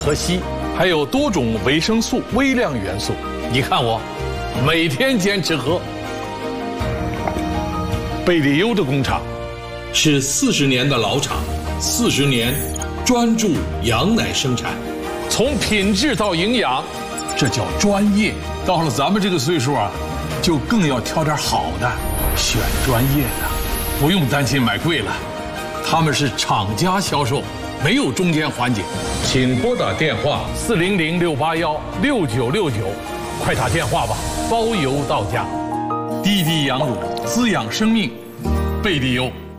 和硒，还有多种维生素、微量元素。你看我，每天坚持喝。贝利优的工厂是40年的老厂，40年专注羊奶生产， 从品质到营养，这叫专业。到了咱们这个岁数啊，就更要挑点好的，选专业的，不用担心买贵了。他们是厂家销售，没有中间环节。请拨打电话400-681-6969，快打电话吧，包邮到家。滴滴羊乳滋养生命，贝利优。